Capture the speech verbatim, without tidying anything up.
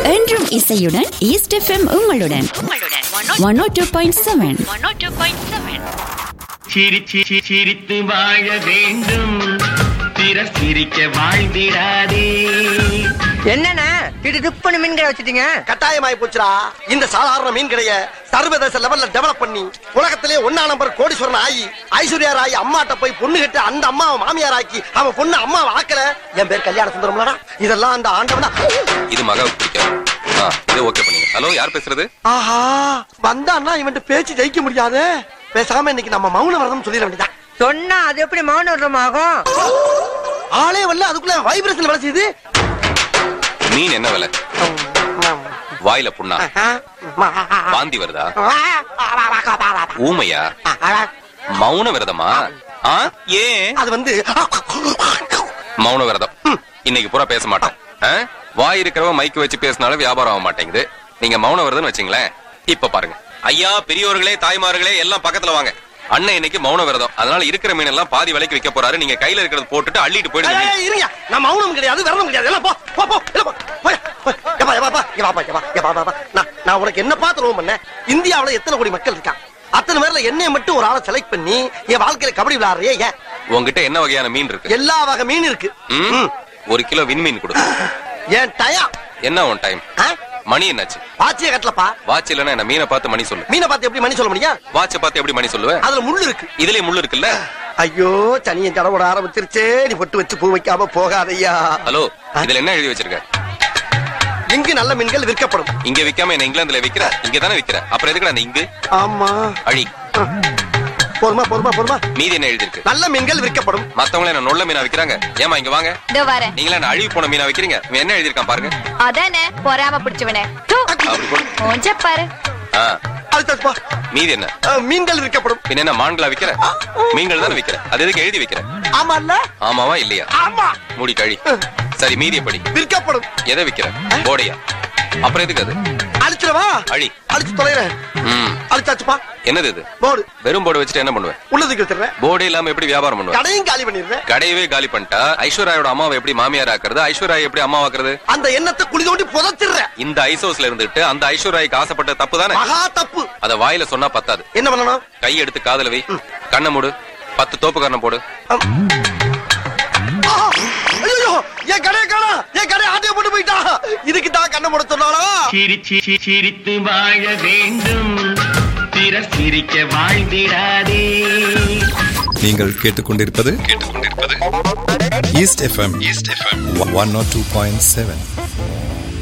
என்றும் இசையுடன் east FM உங்களுடன் ஒன் ஓ டூ பாயிண்ட் செவன். சிரித்து வாழ வேண்டும், பிறர் சிரிக்க வாழ்ந்திடாதே. என்னன்னா திடுதிப்புன்னு மீன் கடை வச்சிட்டீங்க? கட்டாயமாய் போச்சுடா. இந்த சாதாரண மீன் கடைய சர்வதேச லெவல்ல டெவலப் பண்ணி உலகத்திலே ஒன்னா நம்பர் கோடீஸ்வரன் ஆகி ஐஸ்வர்யா ராய் அம்மாட்ட போய் பொண்ணு கட்டு அந்த அம்மாவை மாமியார் ஆக்கி அவன் பொண்ணு அம்மாவை ஆக்கல. என் பேர் கல்யாண சுந்தரம்லடா. இதெல்லாம் அந்த ஆண்டவனா. இது மகாவுக்கு பிடிக்கும். இது ஓகே பண்ணுங்க. ஹலோ, யார் பேசுறது? ஆஹா, வந்தான்னா இவன் பேச்சு ஜெயிக்க முடியாது. பேசாம இன்னைக்கு நம்ம மௌன விரதம் சொல்லிட வேண்டியதான். சொன்னா அது எப்படி மௌன விரதம் ஆகும்? ஆளே வரல, அதுக்குள்ள வைப்ரேஷன் வேலை செய்யுது. மீன் என்ன விலை? வாயில புண்ணா? வாந்தி வருதா? ஊமையா? மௌன விரதமா? ஏன் அது வந்து மௌன விரதம் இன்னைக்கு பூரா பேச மாட்டோம். வாய் இருக்கிறவ மைக்கு வச்சு பேசினாலும் வியாபாரம் ஆக மாட்டேங்குது. நீங்க மௌன விரதம் வச்சீங்களேன். இப்ப பாருங்க, ஐயா பெரியோர்களே தாய்மார்களே எல்லாம் பக்கத்துல வாங்க. அண்ணன் இன்னைக்கு மௌன விரதம், அதனால இருக்கிற மீன் எல்லாம் பாதி விலைக்கு விற்க போறாரு. நீங்க கையில இருக்கிறது போட்டுட்டு அள்ளிட்டு போயிடுங்க. இருங்க, நான் மௌனம் கிடையாது, விரதம் கிடையாது. எல்லாம் போ போ போ எல்லாம் போ. எப்பா எப்பா எப்பா எப்பா எப்பா எப்பா நான் நான் உனக்கு என்ன பார்த்து லோன் பண்ணேன்? இந்தியாவுல எத்தனை கோடி மக்கள் இருக்கான்? அத்தனை பேர்ல என்னைய மட்டும் ஒரு ஆளை செலக்ட் பண்ணி என் வாழ்க்கையில கபடி விளையாடுறியே ஏன்? உங்ககிட்ட என்ன வகையான மீன் இருக்கு? எல்லா வகை மீன் இருக்கு. ஒரு கிலோ விண்மீன் கொடு. ஏன் டயம் என்ன உன் டைம்? மணி என்னாச்சு? வாட்சிய கட்டலப்பா. வாட்ச் இல்லன்னா என்ன மீனை பார்த்து மணி சொல்லு. மீனை பார்த்து எப்படி மணி சொல்ல முடியும்? வாட்சை பார்த்து எப்படி மணி சொல்லுவேன்? அதுல முள்ளு இருக்கு. இதுலயே முள்ளு இருக்குல்ல? ஐயோ, சனியன் ஜடவோட ஆரம்பிச்சிருச்சே. நீ பொட்டு வச்சு பூ வைக்காம போகாதையா. ஹலோ, இதுல என்ன எழுதி வச்சிருக்க? இங்கு நல்ல மீன்கள் விற்கப்படும். இங்க விக்காம என்ன இங்கிலாந்துல விக்கிற? இங்க தானே விக்கிற, அப்புறம் எதுக்கு அந்த இங்கு? ஆமா, அழி. பொறுமா பொறுமா பொறுமா. மீதி என்ன எழுதி இருக்கு? நல்ல மீன்கள் விற்கப்படும். மத்தவங்க என்ன நொல்ல மீனா விக்கிறாங்க? ஏமா இங்க வாங்க. நீங்களா என்ன அழுவி போன மீனா விக்கிறீங்க? என்ன எழுதி இருக்கான் பாருங்க. அதானே பொறாம பிடிச்சவனே. பாரு. மீதி என்ன? மீன்கள் விற்கப்படும். பின்ன என்ன மான்களா விக்கிற? மீன்கள் தானே விக்கிற, அது எதுக்கு எழுதி வைக்கிற? ஆமா இல்ல? ஆமாவா இல்லையா? ஆமா. மூடி கழி. சரி, மீதி எப்படி? விற்கப்படும். எதை விக்கிற? போடையா? அப்புறம் எதுக்கு அது? அழிச்சிடவா? அழி. அழிச்சு தொலைறேன். அழிச்சாச்சுப்பா. என்னது இது? போர்டு. வெறும் போர்டு வச்சுட்டு என்ன பண்ணுவேன்? உள்ளதுக்கு வச்சிடுறேன். போர்டு இல்லாம எப்படி வியாபாரம் பண்ணுவேன்? கடையும் காலி பண்ணிடுறேன். கடையவே காலி பண்ணிட்டா ஐஸ்வர்யாவோட அம்மாவை எப்படி மாமியார் ஆக்குறது? ஐஸ்வர்யா எப்படி அம்மா ஆக்குறது? அந்த எண்ணத்தை குழி தோண்டி புதைச்சிடுறேன். இந்த ஐசோஸ்ல இருந்துட்டு அந்த ஐஸ்வர்யாக்கு ஆசைப்பட்ட தப்பு தானே? மகா தப்பு. அத வாயில சொன்னா பத்தாது. என்ன பண்ணணும்? கை எடுத்து காதுல வை, கண்ணை மூடு, பத்து தோப்பு கண்ணம் போடு. என் கடை காணா, என் கடை ஆட்டைய போட்டு போயிட்டா. இதுக்கு தான் கண்ணை மூட சொன்னாளா? சிரித்து வாழ வேண்டும், பிறர் சிரிக்க வாழ்ந்திடாதே. நீங்கள் கேட்டுக்கொண்டிருப்பது கேட்டுக்கொண்டிருப்பது east FM east FM one not two point seven.